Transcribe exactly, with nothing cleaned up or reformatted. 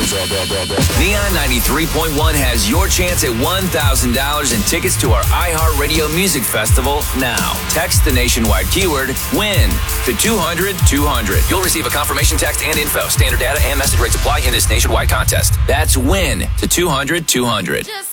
Neon ninety-three point one has your chance at one thousand dollars in tickets to our iHeartRadio Music Festival now. Text the nationwide keyword WIN to two hundred two hundred. You'll receive a confirmation text and info. Standard data and message rates apply in this nationwide contest. That's WIN to two hundred two hundred. Just